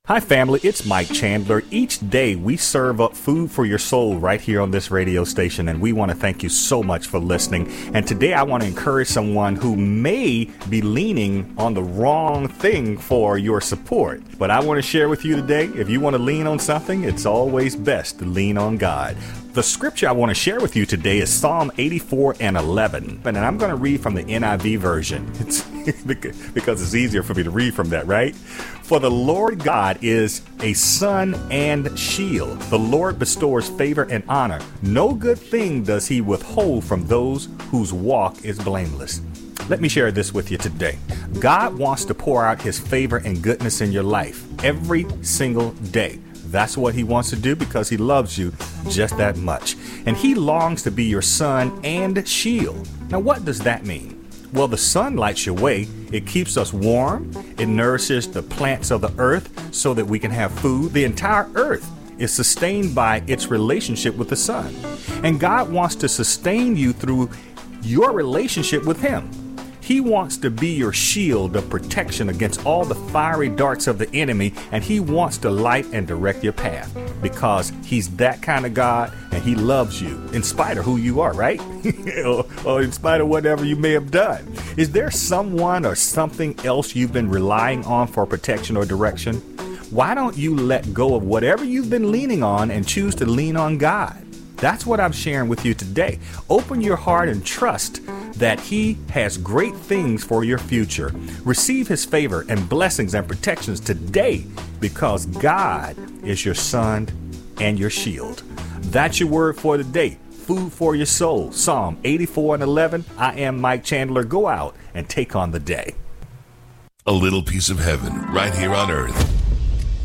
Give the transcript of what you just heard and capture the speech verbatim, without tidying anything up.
Hi family, it's Mike Chandler. Each day we serve up food for your soul right here on this radio station, and we want to thank you so much for listening. And today I want to encourage someone who may be leaning on the wrong thing for your support. But I want to share with you today, if you want to lean on something, it's always best to lean on God. The scripture I want to share with you today is Psalm eighty-four and eleven. And I'm going to read from the N I V version. It's because it's easier for me to read from that, right? For the Lord God is a sun and shield. The Lord bestows favor and honor. No good thing does he withhold from those whose walk is blameless. Let me share this with you today. God wants to pour out his favor and goodness in your life every single day. That's what he wants to do because he loves you just that much. And he longs to be your sun and shield. Now, what does that mean? Well, the sun lights your way. It keeps us warm. It nourishes the plants of the earth so that we can have food. The entire earth is sustained by its relationship with the sun. And God wants to sustain you through your relationship with him. He wants to be your shield of protection against all the fiery darts of the enemy, and he wants to light and direct your path because he's that kind of God, and he loves you in spite of who you are, right? or, or in spite of whatever you may have done. Is there someone or something else you've been relying on for protection or direction? Why don't you let go of whatever you've been leaning on and choose to lean on God? That's what I'm sharing with you today. Open your heart and trust that he has great things for your future. Receive his favor and blessings and protections today because God is your sun and your shield. That's your word for the day. Food for your soul. Psalm eighty-four and eleven. I am Mike Chandler. Go out and take on the day. A little piece of heaven right here on earth.